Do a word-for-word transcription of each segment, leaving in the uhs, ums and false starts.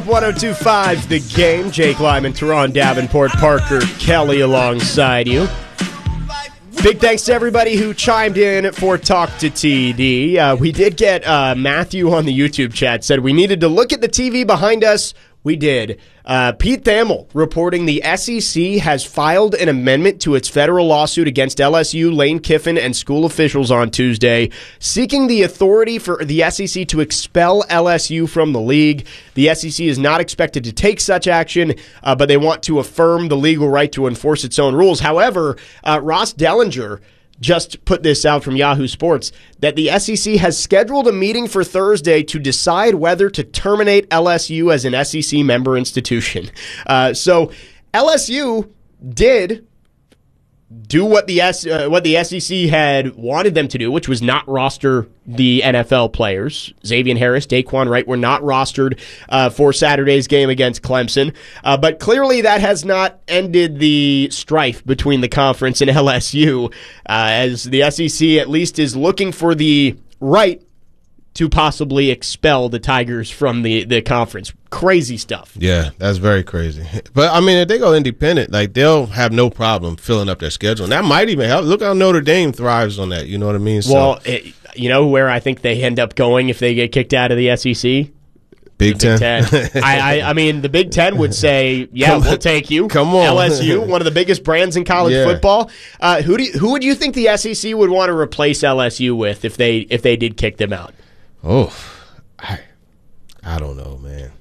one oh two point five The Game. Jake Lyman, Teron Davenport, Parker Kelly alongside you. Big thanks to everybody who chimed in for Talk to T D. Uh, we did get uh, Matthew on the YouTube chat said we needed to look at the T V behind us. We did. Uh, Pete Thamel reporting the S E C has filed an amendment to its federal lawsuit against L S U, Lane Kiffin, and school officials on Tuesday, seeking the authority for the S E C to expel L S U from the league. The S E C is not expected to take such action, uh, but they want to affirm the legal right to enforce its own rules. However, uh, Ross Dellinger just put this out from Yahoo Sports, that the S E C has scheduled a meeting for Thursday to decide whether to terminate L S U as an S E C member institution. Uh, so L S U did do what the S, uh, what the S E C had wanted them to do, which was not roster the N F L players. Xavier Harris, Daquan Wright were not rostered uh, for Saturday's game against Clemson. Uh, but clearly that has not ended the strife between the conference and L S U, uh, as the S E C at least is looking for the right to possibly expel the Tigers from the, the conference. Crazy stuff. Yeah, that's very crazy. But, I mean, if they go independent, like, they'll have no problem filling up their schedule. And that might even help. Look how Notre Dame thrives on that. You know what I mean? Well, so, it, you know where I think they end up going if they get kicked out of the S E C? Big Big Ten. Ten. I, I, I mean, the Big Ten would say, yeah, Come we'll on. take you. Come on. L S U, one of the biggest brands in college Yeah. football. Uh, who do you, who would you think the S E C would want to replace L S U with if they if they did kick them out? Oh, I, I don't know, man.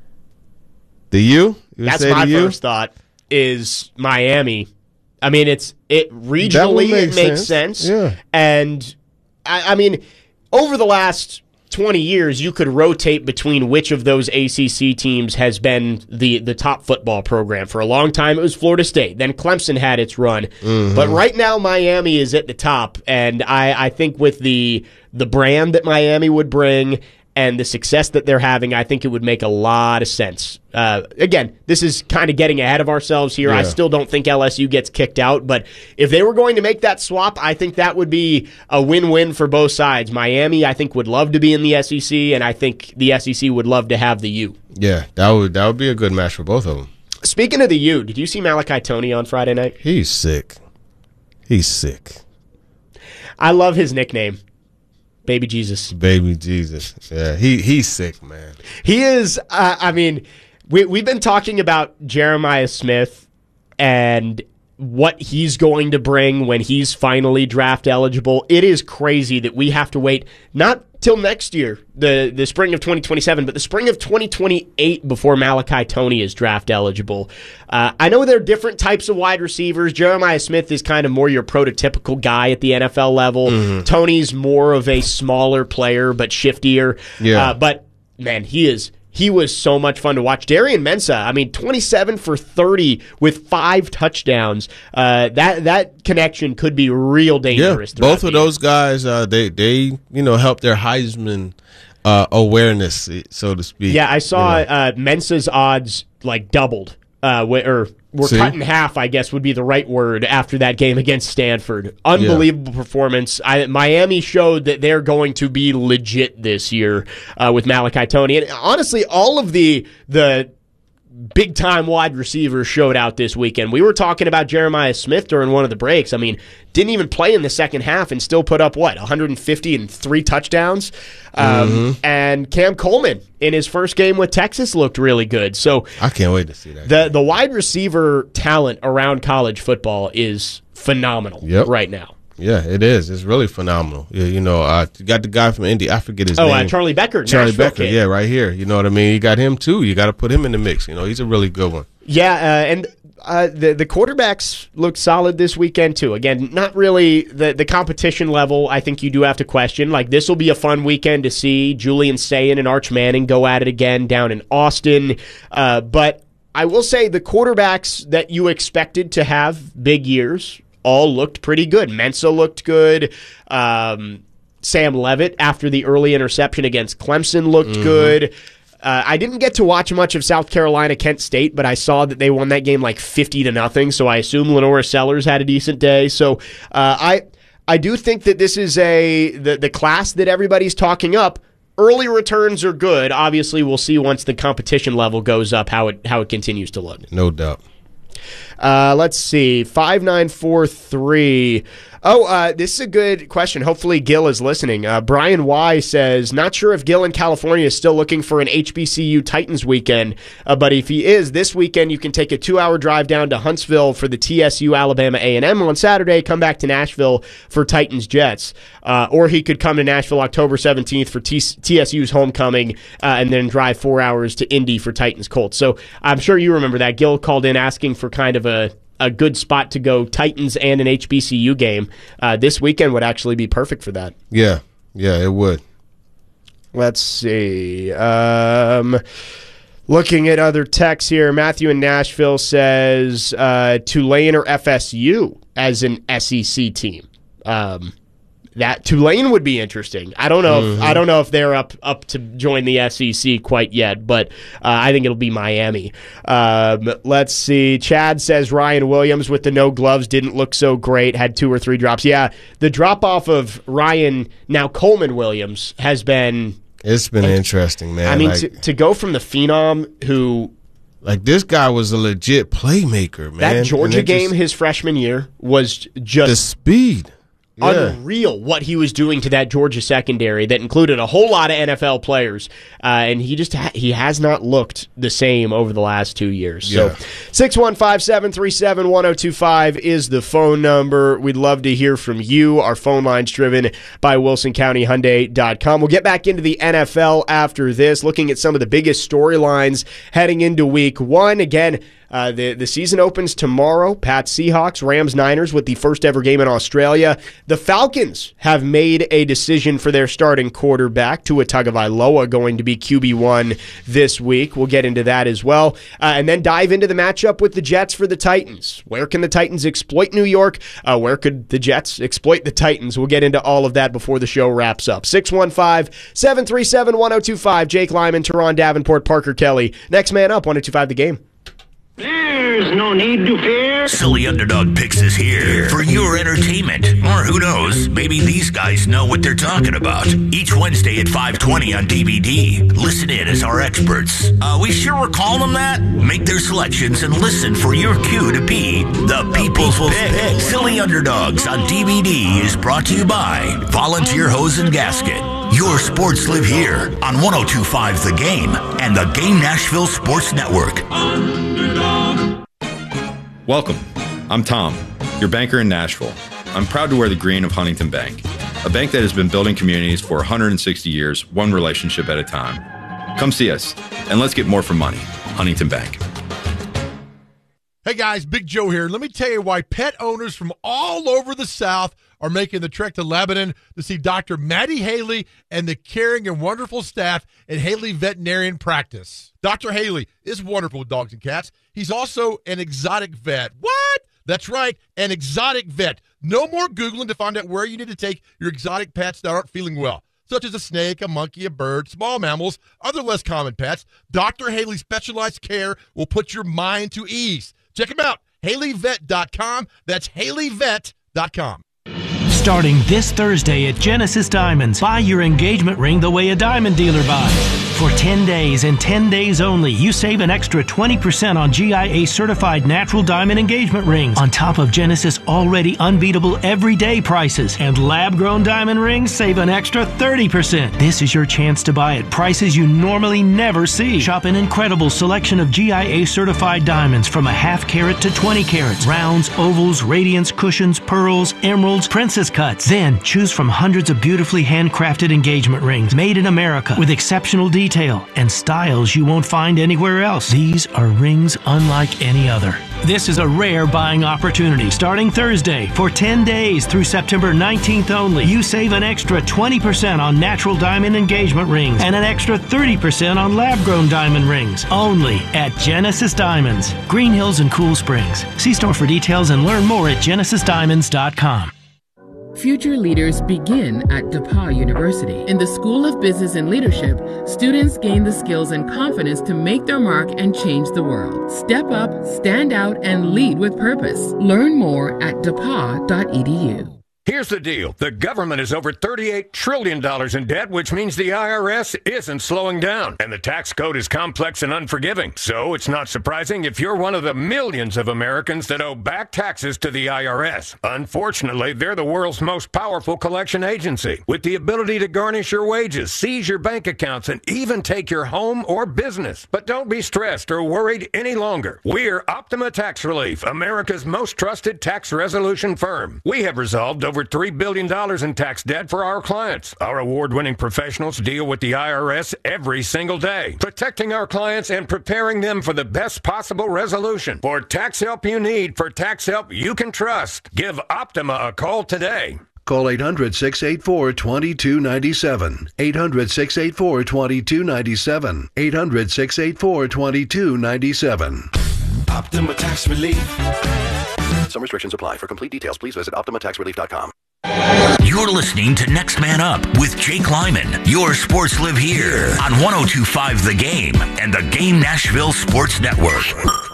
The U? You That's say my the U? first thought. Is Miami? I mean, it's it regionally make it makes sense. sense. Yeah. And I, I mean, over the last twenty years, you could rotate between which of those A C C teams has been the, the top football program. For a long time, it was Florida State. Then Clemson had its run. Mm-hmm. But right now, Miami is at the top. And I, I think with the the brand that Miami would bring and the success that they're having, I think it would make a lot of sense. Uh, again, this is kind of getting ahead of ourselves here. Yeah. I still don't think L S U gets kicked out, but if they were going to make that swap, I think that would be a win-win for both sides. Miami, I think, would love to be in the S E C, and I think the S E C would love to have the U. Yeah, that would that would be a good match for both of them. Speaking of the U, did you see Malachi Tony on Friday night? He's sick. He's sick. I love his nickname, Baby Jesus. Baby Jesus. Yeah, he he's sick, man. He is, uh, I mean, we, we've been talking about Jeremiah Smith and what he's going to bring when he's finally draft eligible. It is crazy that we have to wait not till next year, the, the spring of twenty twenty-seven, but the spring of twenty twenty-eight before Malachi Tony is draft eligible. Uh, I know there are different types of wide receivers. Jeremiah Smith is kind of more your prototypical guy at the N F L level. Mm-hmm. Tony's more of a smaller player, but shiftier. Yeah. Uh, but, man, he is... He was so much fun to watch. Darian Mensah, I mean, twenty-seven for thirty with five touchdowns. Uh, that that connection could be real dangerous. Yeah, both of the those guys, uh, they they you know help their Heisman uh, awareness, so to speak. Yeah, I saw you know. uh, Mensah's odds like doubled, uh, wh- or were See? cut in half, I guess would be the right word, after that game against Stanford. Unbelievable yeah. performance. I, Miami showed that they're going to be legit this year uh, with Malachi Tony. And honestly, all of the the big-time wide receivers showed out this weekend. We were talking about Jeremiah Smith during one of the breaks. I mean, didn't even play in the second half and still put up, what, one hundred fifty and three touchdowns? Um, mm-hmm. And Cam Coleman, in his first game with Texas, looked really good. So I can't wait to see that. The, the wide receiver talent around college football is phenomenal yep. right now. Yeah, it is. It's really phenomenal. You, you know, uh, you got the guy from Indy. I forget his oh, name. Oh, uh, Charlie Becker. Charlie Nashville Becker, kid. yeah, right here. You know what I mean? You got him, too. You got to put him in the mix. You know, he's a really good one. Yeah, uh, and uh, the the quarterbacks looked solid this weekend, too. Again, not really the, the competition level I think you do have to question. Like, this will be a fun weekend to see Julian Sayin and Arch Manning go at it again down in Austin. Uh, but I will say the quarterbacks that you expected to have big years all looked pretty good. Mensah looked good. Um, Sam Levitt, after the early interception against Clemson, looked mm-hmm. good. Uh, I didn't get to watch much of South Carolina Kent State, but I saw that they won that game like fifty to nothing. So I assume Lenora Sellers had a decent day. So uh, I I do think that this is a the the class that everybody's talking up early returns are good. Obviously, we'll see once the competition level goes up how it how it continues to look. No doubt. Uh, let's see. five nine four three. Oh, uh, this is a good question. Hopefully Gil is listening. Uh, Brian Y. says, not sure if Gil in California is still looking for an H B C U Titans weekend, uh, but if he is, this weekend you can take a two-hour drive down to Huntsville for the T S U Alabama A and M on Saturday, come back to Nashville for Titans Jets. Uh, or he could come to Nashville October seventeenth for T- TSU's homecoming uh, and then drive four hours to Indy for Titans Colts. So I'm sure you remember that. Gil called in asking for kind of a a good spot to go Titans and an H B C U game. Uh, this weekend would actually be perfect for that. Yeah, yeah, it would. Let's see. Um, looking at other texts here, Matthew in Nashville says uh, Tulane or F S U as an S E C team. Um, that Tulane would be interesting. I don't know. Mm-hmm. If, I don't know if they're up up to join the S E C quite yet, but uh, I think it'll be Miami. Um, let's see. Chad says Ryan Williams with the no gloves didn't look so great. Had two or three drops. Yeah, the drop off of Ryan now Coleman Williams has been. It's been interesting, man. I mean, like, to, to go from the phenom who. Like, this guy was a legit playmaker, man. That Georgia game just, his freshman year was just. The speed. Yeah. Unreal what he was doing to that Georgia secondary that included a whole lot of N F L players, uh, and he just ha- he has not looked the same over the last two years. Yeah. So six one five, seven three seven, one oh two five is the phone number. We'd love to hear from you. Our phone line's driven by Wilson County Hyundai dot com. We'll get back into the N F L after this, looking at some of the biggest storylines heading into week one. Again, Uh, the, the season opens tomorrow. Pats, Seahawks, Rams, Niners with the first ever game in Australia. The Falcons have made a decision for their starting quarterback, Tua Tagovailoa, going to be Q B one this week. We'll get into that as well. Uh, and then dive into the matchup with the Jets for the Titans. Where can the Titans exploit New York? Uh, where could the Jets exploit the Titans? We'll get into all of that before the show wraps up. six one five, seven three seven, one oh two five. Jake Lyman, Teron Davenport, Parker Kelly. Next man up, one oh two five The Game. There's no need to fear. Silly Underdog Picks is here for your entertainment. Or who knows, maybe these guys know what they're talking about. Each Wednesday at five twenty on D V D. Listen in as our experts. Uh, we sure we're calling them that? Make their selections and listen for your cue to be the People's Pick. Silly Underdogs on D V D is brought to you by Volunteer Hose and Gasket. Your sports live here on one oh two point five The Game and the Game Nashville Sports Network. Welcome. I'm Tom, your banker in Nashville. I'm proud to wear the green of Huntington Bank, a bank that has been building communities for one hundred sixty years, one relationship at a time. Come see us, and let's get more for money. Huntington Bank. Hey guys, Big Joe here. Let me tell you why pet owners from all over the South are making the trek to Lebanon to see Doctor Maddie Haley and the caring and wonderful staff at Haley Veterinarian Practice. Doctor Haley is wonderful with dogs and cats. He's also an exotic vet. What? That's right, an exotic vet. No more Googling to find out where you need to take your exotic pets that aren't feeling well, such as a snake, a monkey, a bird, small mammals, other less common pets. Doctor Haley's specialized care will put your mind to ease. Check him out, Haley Vet dot com. That's Haley Vet dot com. Starting this Thursday at Genesis Diamonds, buy your engagement ring the way a diamond dealer buys. For ten days and ten days only, you save an extra twenty percent on G I A certified natural diamond engagement rings, on top of Genesis already unbeatable everyday prices. And lab-grown diamond rings save an extra thirty percent. This is your chance to buy at prices you normally never see. Shop an incredible selection of G I A certified diamonds from a half carat to twenty carats. Rounds, ovals, radiance, cushions, pearls, emeralds, princess cuts. Then choose from hundreds of beautifully handcrafted engagement rings made in America with exceptional detail and styles you won't find anywhere else. These are rings unlike any other. This is a rare buying opportunity. Starting Thursday for ten days through September nineteenth only, you save an extra twenty percent on natural diamond engagement rings and an extra thirty percent on lab-grown diamond rings. Only at Genesis Diamonds, Green Hills and Cool Springs. See store for details and learn more at genesis diamonds dot com. Future leaders begin at DePauw University. In the School of Business and Leadership, students gain the skills and confidence to make their mark and change the world. Step up, stand out, and lead with purpose. Learn more at depaw dot e d u. Here's the deal. The government is over thirty-eight trillion dollars in debt, which means the I R S isn't slowing down. And the tax code is complex and unforgiving. So it's not surprising if you're one of the millions of Americans that owe back taxes to the I R S. Unfortunately, they're the world's most powerful collection agency, with the ability to garnish your wages, seize your bank accounts, and even take your home or business. But don't be stressed or worried any longer. We're Optima Tax Relief, America's most trusted tax resolution firm. We have resolved over Over three billion dollars in tax debt for our clients. Our award-winning professionals deal with the I R S every single day, protecting our clients and preparing them for the best possible resolution. For tax help you need, for tax help you can trust, give Optima a call today. Call eight hundred, six eight four, two two nine seven. eight hundred, six eight four, two two nine seven. eight hundred, six eight four, two two nine seven. Optima Tax Relief. Some restrictions apply. For complete details, please visit optima tax relief dot com. You're listening to Next Man Up with Jake Lyman. Your sports live here on one oh two point five The Game and the Game Nashville Sports Network.